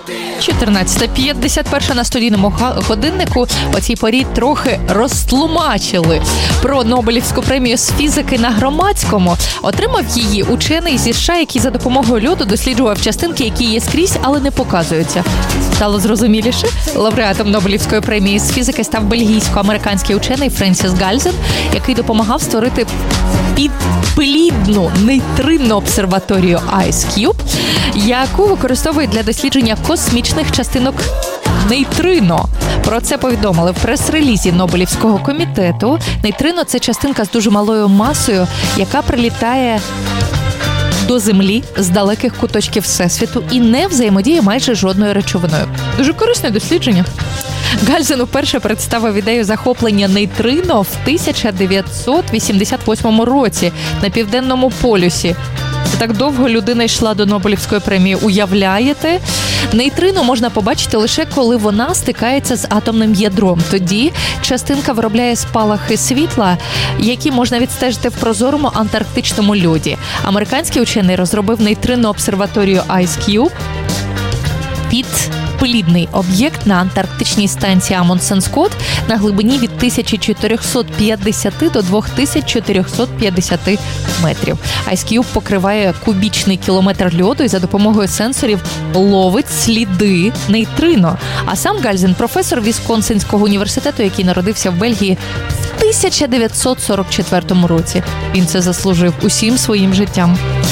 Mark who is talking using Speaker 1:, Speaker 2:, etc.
Speaker 1: 14:51 на студійному годиннику. О цій порі трохи розтлумачили про Нобелівську премію з фізики на Громадському. Отримав її учений зі США, який за допомогою льоду досліджував частинки, які є скрізь, але не показуються. Стало зрозуміліше? Лауреатом Нобелівської премії з фізики став бельгійсько-американський учений Френсіс Гальзен, який допомагав створити підплідну нейтринну обсерваторію IceCube, яку використовують для дослідження космічних частинок нейтрино. Про це повідомили в прес-релізі Нобелівського комітету. Нейтрино – це частинка з дуже малою масою, яка прилітає до Землі з далеких куточків Всесвіту і не взаємодіє майже жодною речовиною. Дуже корисне дослідження. Гальзен вперше представив ідею захоплення нейтрино в 1988 році на Південному полюсі. Так довго людина йшла до Нобелівської премії. Уявляєте? Нейтрино можна побачити лише коли вона стикається з атомним ядром. Тоді частинка виробляє спалахи світла, які можна відстежити в прозорому антарктичному льоді. Американський учений розробив нейтринну обсерваторію IceCube, підплідний об'єкт на антарктичній станції Амундсен-Скотт на глибині від 1450 до 2450 метрів. IceCube покриває кубічний кілометр льоду і за допомогою сенсорів ловить сліди нейтрино. А сам Гальзен – професор Вісконсинського університету, який народився в Бельгії в 1944 році. Він це заслужив усім своїм життям.